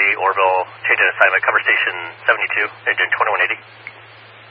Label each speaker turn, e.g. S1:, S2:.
S1: Orville, changing assignment, cover station 72, engine 2180.